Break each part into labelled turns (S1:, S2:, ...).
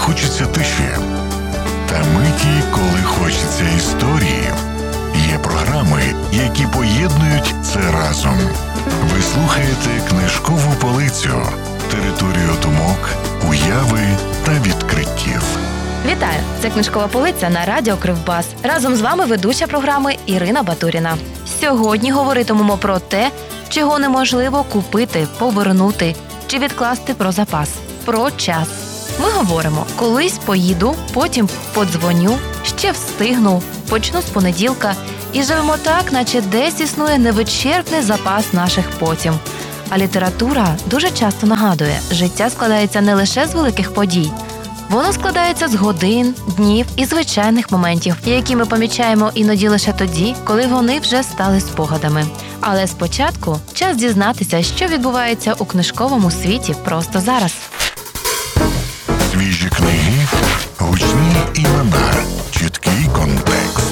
S1: хочеться тиші, та миті, коли хочеться історії. Є програми, які поєднують це разом. Ви слухаєте «Книжкову полицю» – територію думок, уяви та відкриттів.
S2: Вітаю! Це «Книжкова полиця» на радіо Кривбас. Разом з вами ведуча програми Ірина Батуріна. Сьогодні говоритимемо про те, чого неможливо купити, повернути чи відкласти про запас. Про час. Ми говоримо: колись поїду, потім подзвоню, ще встигну, почну з понеділка. І живемо так, наче десь існує невичерпний запас наших потім. А література дуже часто нагадує, життя складається не лише з великих подій. Воно складається з годин, днів і звичайних моментів, які ми помічаємо іноді лише тоді, коли вони вже стали спогадами. Але спочатку час дізнатися, що відбувається у книжковому світі просто зараз.
S1: Свіжі книги, гучні імена, чіткий контекст.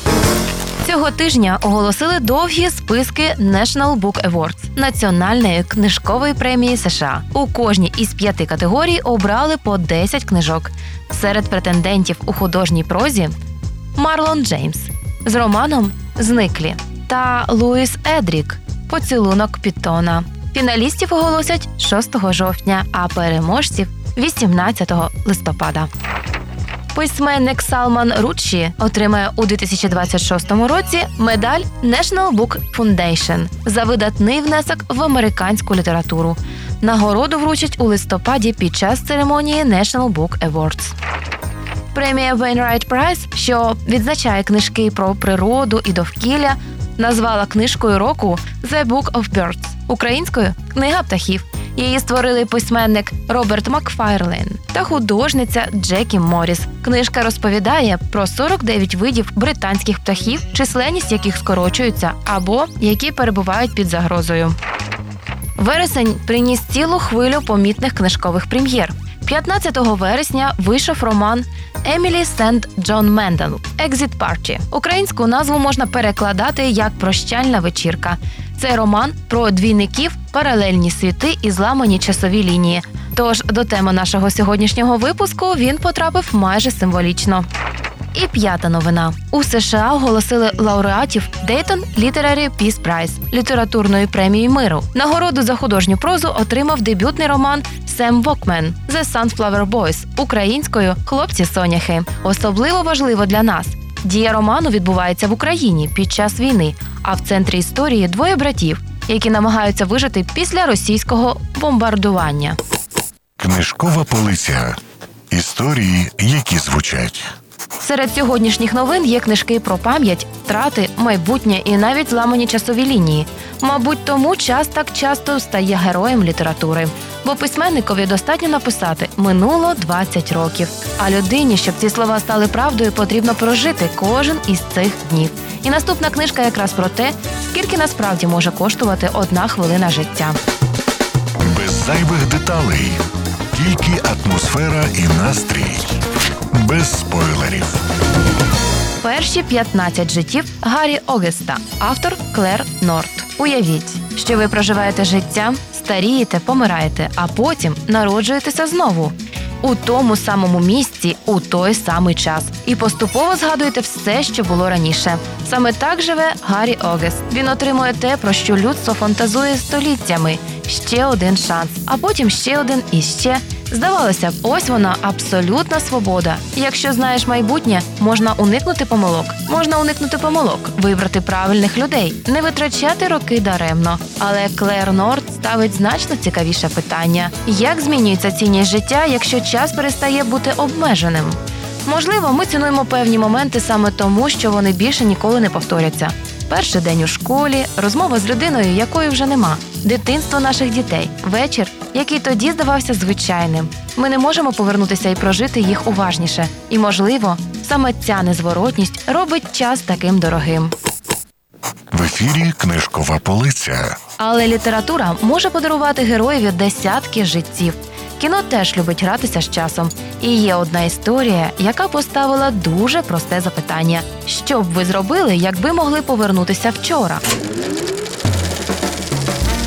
S2: Цього тижня оголосили довгі списки National Book Awards – Національної книжкової премії США. У кожній із 5 категорій обрали по 10 книжок. Серед претендентів у художній прозі – Марлон Джеймс з романом «Зниклі» та Луїс Едрік «Поцілунок Пітона». Фіналістів оголосять 6 жовтня, а переможців – 18 листопада. Письменник Салман Ручші отримає у 2026 році медаль National Book Foundation за видатний внесок в американську літературу. Нагороду вручать у листопаді під час церемонії National Book Awards. Премія Wainwright Prize, що відзначає книжки про природу і довкілля, назвала книжкою року «The Book of Birds» – українською «Книга птахів». Її створили письменник Роберт Макфарлейн та художниця Джекі Морріс. Книжка розповідає про 49 видів британських птахів, численність яких скорочується або які перебувають під загрозою. Вересень приніс цілу хвилю помітних книжкових прем'єр. 15 вересня вийшов роман Емілі Сент Джон Мендел «Exit Party». Українську назву можна перекладати як «Прощальна вечірка». Це роман про двійників, паралельні світи і зламані часові лінії. Тож до теми нашого сьогоднішнього випуску він потрапив майже символічно. І 5 новина. У США оголосили лауреатів Dayton Literary Peace Prize – літературної премії миру. Нагороду за художню прозу отримав дебютний роман Сем Вокмен «The Sunflower Boys» – українською «Хлопці-соняхи». Особливо важливо для нас – дія роману відбувається в Україні під час війни, а в центрі історії двоє братів, які намагаються вижити після російського бомбардування.
S1: Книжкова полиця. Історії, які звучать.
S2: Серед сьогоднішніх новин є книжки про пам'ять, втрати, майбутнє і навіть зламані часові лінії. Мабуть, тому час так часто стає героєм літератури. Бо письменникові достатньо написати «минуло 20 років». А людині, щоб ці слова стали правдою, потрібно прожити кожен із цих днів. І наступна книжка якраз про те, скільки насправді може коштувати 1 хвилина життя.
S1: Без зайвих деталей. Тільки атмосфера і настрій. Без спойлерів.
S2: Перші 15 життів Гаррі Огеста, автор Клер Норт. Уявіть, що ви проживаєте життя, старієте, помираєте, а потім народжуєтеся знову. У тому самому місці, у той самий час. І поступово згадуєте все, що було раніше. Саме так живе Гаррі Огест. Він отримує те, про що людство фантазує століттями. Ще один шанс, а потім ще один і ще. Здавалося б, ось вона, абсолютна свобода. Якщо знаєш майбутнє, можна уникнути помилок, вибрати правильних людей, не витрачати роки даремно. Але Клер Норт ставить значно цікавіше питання. Як змінюється цінність життя, якщо час перестає бути обмеженим? Можливо, ми цінуємо певні моменти саме тому, що вони більше ніколи не повторяться. Перший день у школі, розмова з людиною, якої вже нема, дитинство наших дітей, вечір, який тоді здавався звичайним. Ми не можемо повернутися і прожити їх уважніше. І, можливо, саме ця незворотність робить час таким дорогим.
S1: В ефірі «Книжкова полиця».
S2: Але література може подарувати героєві десятки життів. Кіно теж любить гратися з часом. І є одна історія, яка поставила дуже просте запитання. Що б ви зробили, якби могли повернутися вчора?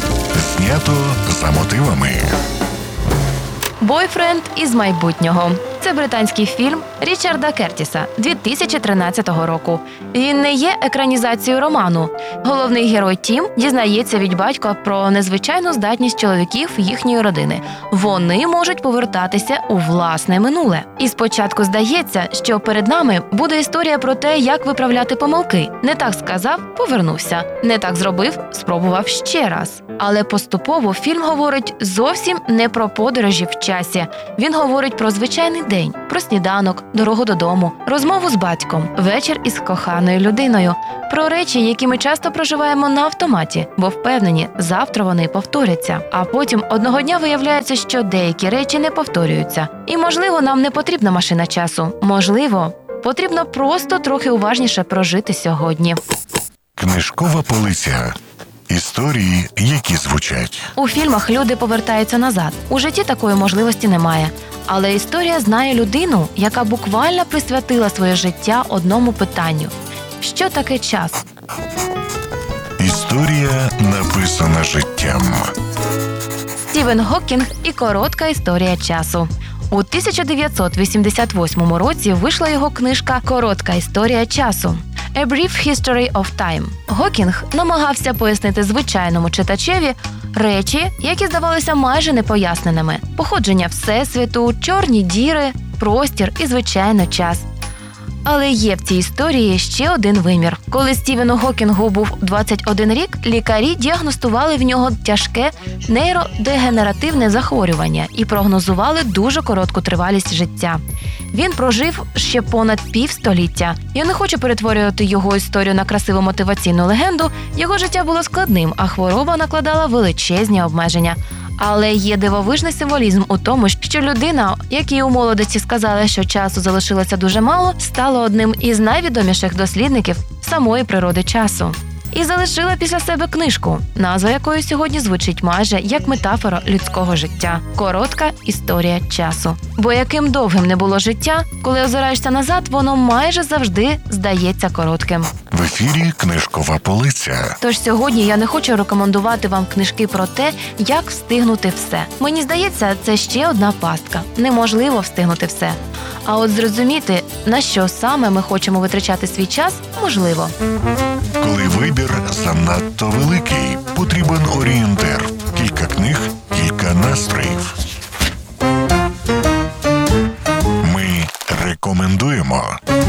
S1: Знято за мотивами.
S2: Бойфренд із майбутнього. Це британський фільм Річарда Кертіса 2013 року. Він не є екранізацією роману. Головний герой Тім дізнається від батька про незвичайну здатність чоловіків їхньої родини. Вони можуть повертатися у власне минуле. І спочатку здається, що перед нами буде історія про те, як виправляти помилки. Не так сказав – повернувся. Не так зробив – спробував ще раз. Але поступово фільм говорить зовсім не про подорожі в часі. Він говорить про звичайний день, про сніданок, дорогу додому, розмову з батьком, вечір із коханою людиною, про речі, які ми часто проживаємо на автоматі, бо впевнені, завтра вони повторяться. А потім одного дня виявляється, що деякі речі не повторюються. І, можливо, нам не потрібна машина часу. Можливо, потрібно просто трохи уважніше прожити сьогодні.
S1: Книжкова полиця. Історії, які звучать.
S2: У фільмах люди повертаються назад. У житті такої можливості немає. Але історія знає людину, яка буквально присвятила своє життя одному питанню. Що таке час?
S1: Історія написана життям.
S2: Стівен Гокінг і коротка історія часу. У 1988 році вийшла його книжка «Коротка історія часу» – «A Brief History of Time». Гокінг намагався пояснити звичайному читачеві речі, які здавалися майже непоясненими. Походження Всесвіту, чорні діри, простір і, звичайно, час. Але є в цій історії ще один вимір. Коли Стівену Гокінгу був 21 рік, лікарі діагностували в нього тяжке нейродегенеративне захворювання і прогнозували дуже коротку тривалість життя. Він прожив ще понад півстоліття. Я не хочу перетворювати його історію на красиву мотиваційну легенду. Його життя було складним, а хвороба накладала величезні обмеження. Але є дивовижний символізм у тому, що людина, якій у молодості сказали, що часу залишилося дуже мало, стала одним із найвідоміших дослідників самої природи часу. І залишила після себе книжку, назва якої сьогодні звучить майже як метафора людського життя – «Коротка історія часу». Бо яким довгим не було життя, коли озираєшся назад, воно майже завжди здається коротким.
S1: В ефірі книжкова полиця.
S2: Тож сьогодні я не хочу рекомендувати вам книжки про те, як встигнути все. Мені здається, це ще одна пастка. Неможливо встигнути все. А от зрозуміти, на що саме ми хочемо витрачати свій час, можливо.
S1: Коли вибір занадто великий, потрібен орієнтир. Кілька книг, кілька настроїв. Ми рекомендуємо.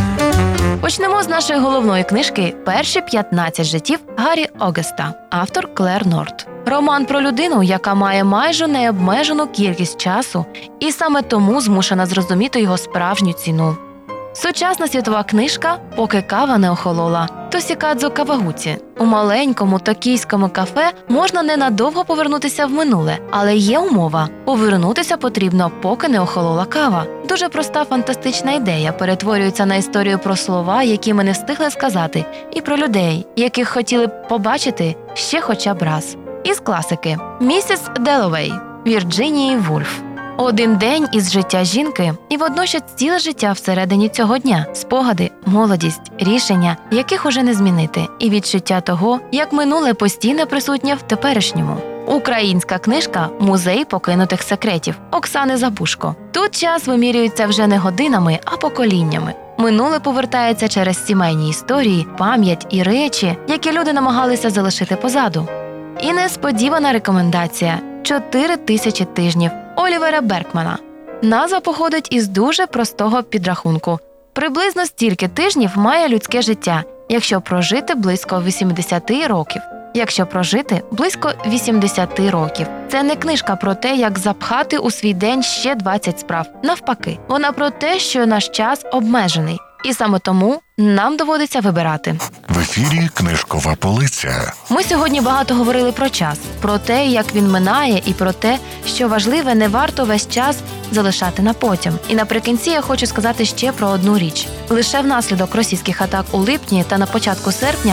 S2: Почнемо з нашої головної книжки «Перші 15 життів» Гаррі Огеста, автор Клер Норт. Роман про людину, яка має майже необмежену кількість часу і саме тому змушена зрозуміти його справжню ціну. Сучасна світова книжка «Поки кава не охолола» Тосікадзу Кавагуці. У маленькому токійському кафе можна ненадовго повернутися в минуле, але є умова – повернутися потрібно, поки не охолола кава. Дуже проста фантастична ідея перетворюється на історію про слова, які ми не встигли сказати, і про людей, яких хотіли б побачити ще хоча б раз. Із класики «Місіс Деловей» Вірджинії Вульф. Один день із життя жінки і водночас ціле життя всередині цього дня. Спогади, молодість, рішення, яких уже не змінити, і відчуття того, як минуле постійно присутнє в теперішньому. Українська книжка «Музей покинутих секретів» Оксани Забушко. Тут час вимірюється вже не годинами, а поколіннями. Минуле повертається через сімейні історії, пам'ять і речі, які люди намагалися залишити позаду. І несподівана рекомендація – 4000 тижнів Олівера Беркмана. Назва походить із дуже простого підрахунку. Приблизно стільки тижнів має людське життя, якщо прожити близько 80 років. Якщо прожити близько 80 років. Це не книжка про те, як запхати у свій день ще 20 справ. Навпаки, вона про те, що наш час обмежений. І саме тому нам доводиться вибирати.
S1: В ефірі книжкова полиця.
S2: Ми сьогодні багато говорили про час, про те, як він минає, і про те, що важливе, не варто весь час залишати на потім. І наприкінці я хочу сказати ще про одну річ. Лише внаслідок російських атак у липні та на початку серпня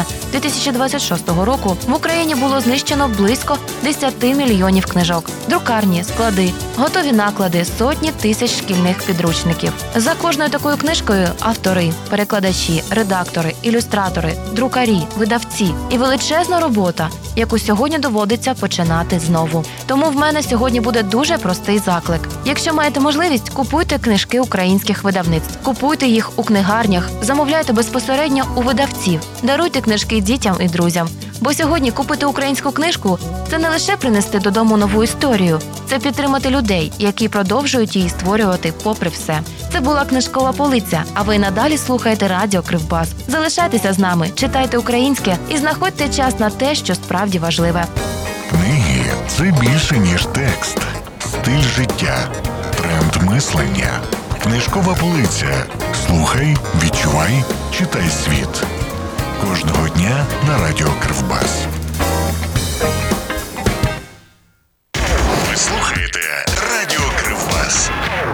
S2: 2026 року в Україні було знищено близько 10 мільйонів книжок. Друкарні, склади, готові наклади, сотні тисяч шкільних підручників. За кожною такою книжкою автори, перекладачі, редактори, ілюстратори, друкарі, видавці і величезна робота, яку сьогодні доводиться починати знову. Тому в мене сьогодні буде дуже простий заклик. Якщо маєте можливість, купуйте книжки українських видавництв, купуйте їх у книгарнях, замовляйте безпосередньо у видавців, даруйте книжки дітям і друзям. Бо сьогодні купити українську книжку – це не лише принести додому нову історію, це підтримати людей, які продовжують її створювати попри все. Це була книжкова полиця, а ви надалі слухаєте радіо Кривбас. Залишайтеся з нами, читайте українське і знаходьте час на те, що справді важливе.
S1: Книги – це більше, ніж текст. Стиль життя, тренд мислення. Книжкова полиця. Слухай, відчувай, читай світ. Кожного дня на радіо Кривбас.